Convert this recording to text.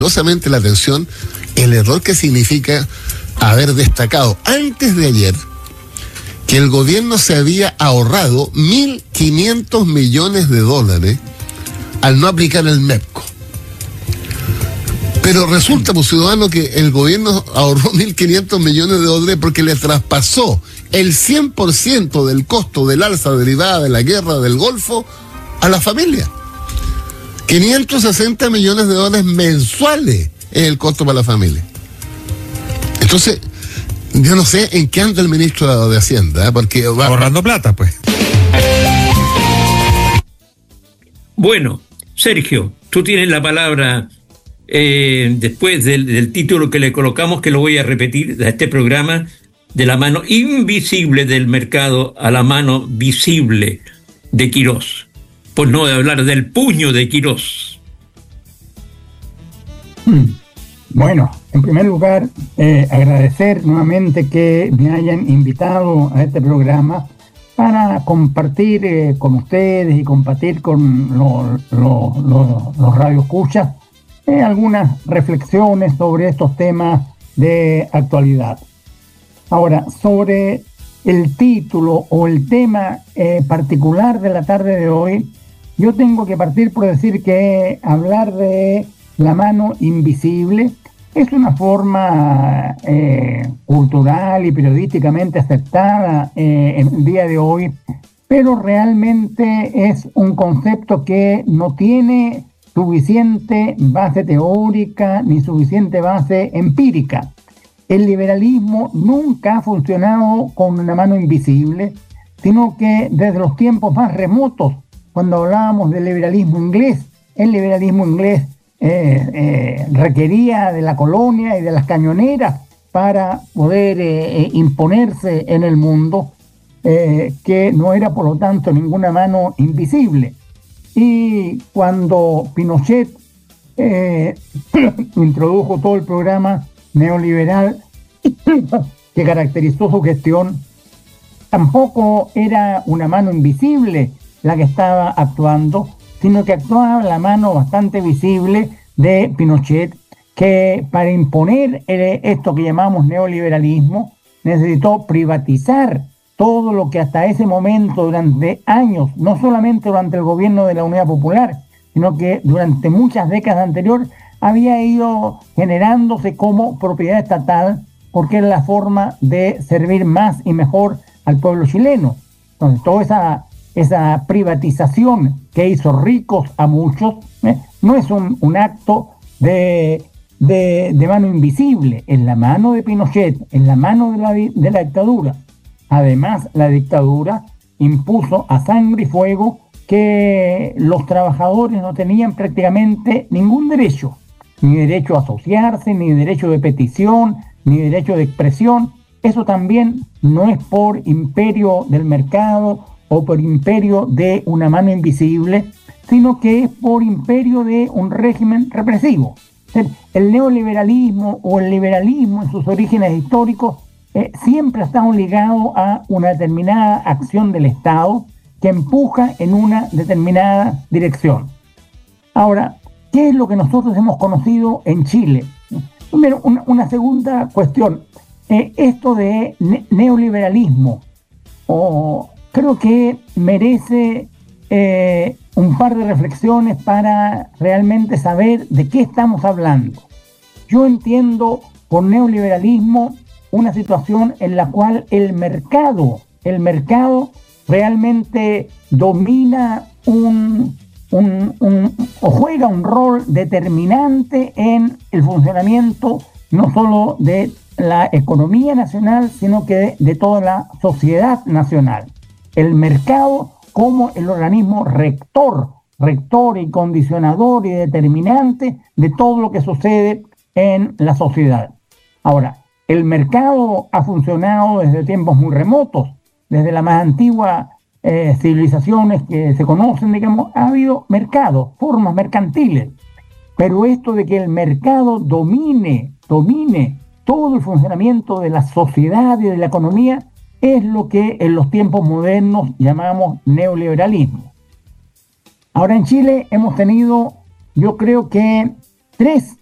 poderosamente la atención el error que significa haber destacado antes de ayer que el gobierno se había ahorrado 1.500 millones de dólares al no aplicar el MEPCO. Pero resulta, pues, ciudadano, que el gobierno ahorró 1.500 millones de dólares porque le traspasó el 100% del costo del alza derivada de la guerra del Golfo a la familia. 560 millones de dólares mensuales es el costo para la familia. Entonces, yo no sé en qué anda el ministro de Hacienda, porque va ahorrando plata, pues. Bueno, Sergio, tú tienes la palabra después del título que le colocamos, que lo voy a repetir a este programa, de la mano invisible del mercado a la mano visible de Quirós, por no hablar del puño de Quirós. Bueno, en primer lugar, agradecer nuevamente que me hayan invitado a este programa para compartir con ustedes y compartir con los radioescuchas algunas reflexiones sobre estos temas de actualidad. Ahora, sobre el título o el tema particular de la tarde de hoy, yo tengo que partir por decir que hablar de la mano invisible es una forma cultural y periodísticamente aceptada en el día de hoy, pero realmente es un concepto que no tiene suficiente base teórica ni suficiente base empírica. El liberalismo nunca ha funcionado con una mano invisible, sino que desde los tiempos más remotos, cuando hablábamos del liberalismo inglés, el liberalismo inglés requería de la colonia y de las cañoneras para poder imponerse en el mundo, que no era por lo tanto ninguna mano invisible. Y cuando Pinochet introdujo todo el programa neoliberal que caracterizó su gestión, tampoco era una mano invisible la que estaba actuando, sino que actuaba la mano bastante visible de Pinochet, que para imponer esto que llamamos neoliberalismo necesitó privatizar todo lo que hasta ese momento, durante años, no solamente durante el gobierno de la Unidad Popular, sino que durante muchas décadas anteriores, había ido generándose como propiedad estatal, porque era la forma de servir más y mejor al pueblo chileno. Entonces, toda esa privatización que hizo ricos a muchos, no es un acto de mano invisible, en la mano de Pinochet, en la mano de la dictadura. Además, la dictadura impuso a sangre y fuego que los trabajadores no tenían prácticamente ningún derecho, ni derecho a asociarse, ni derecho de petición, ni derecho de expresión. Eso también no es por imperio del mercado o por imperio de una mano invisible, sino que es por imperio de un régimen represivo. El neoliberalismo o el liberalismo en sus orígenes históricos siempre ha estado ligado a una determinada acción del Estado que empuja en una determinada dirección. Ahora, ¿qué es lo que nosotros hemos conocido en Chile? Primero, una segunda cuestión. Esto de neoliberalismo, creo que merece un par de reflexiones para realmente saber de qué estamos hablando. Yo entiendo por neoliberalismo una situación en la cual el mercado realmente domina o juega un rol determinante en el funcionamiento no solo de la economía nacional, sino que de toda la sociedad nacional. El mercado como el organismo rector y condicionador y determinante de todo lo que sucede en la sociedad. Ahora, el mercado ha funcionado desde tiempos muy remotos, desde las más antiguas civilizaciones que se conocen, digamos, ha habido mercados, formas mercantiles. Pero esto de que el mercado domine todo el funcionamiento de la sociedad y de la economía es lo que en los tiempos modernos llamamos neoliberalismo. Ahora en Chile hemos tenido, yo creo que 3